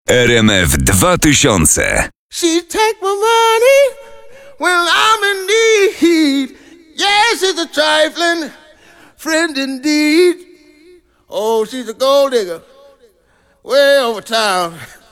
RMF 2000. She take my money when I'm in need. Yes, she's a trifling friend indeed. Oh, she's a gold digger way over town.